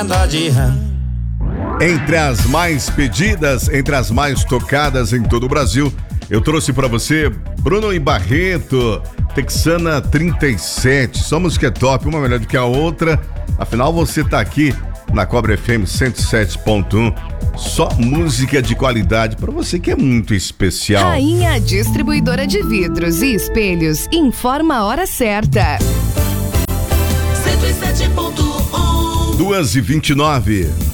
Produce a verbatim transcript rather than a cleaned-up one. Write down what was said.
lenda de rã. Entre as mais pedidas, entre as mais tocadas em todo o Brasil, eu trouxe pra você Bruno e Barreto, Texana trinta e sete. Só música é top, uma melhor do que a outra. Afinal, você tá aqui na Cobra F M cento e sete ponto um. Só música de qualidade pra você que é muito especial. Rainha Distribuidora de Vidros e Espelhos informa a hora certa. cento e sete ponto um. duas e vinte e nove.